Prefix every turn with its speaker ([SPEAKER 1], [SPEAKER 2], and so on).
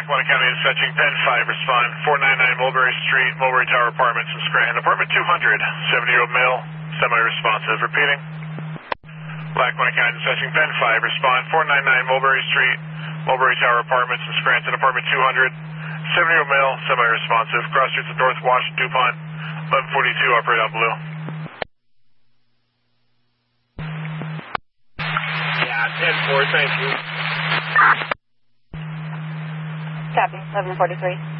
[SPEAKER 1] Lackawanna County is fetching Pen 5, respond 499 Mulberry Street, Mulberry Tower Apartments in Scranton. Apartment 200, 70-year-old male, semi-responsive. Repeating. Lackawanna County is fetching Pen 5, respond 499 Mulberry Street, Mulberry Tower Apartments in Scranton. Apartment 200, 70-year-old male, semi-responsive. Cross streets of North Wash, DuPont, 1142, operate out blue.
[SPEAKER 2] Yeah, 10-4, thank you.
[SPEAKER 3] Copy, 1143.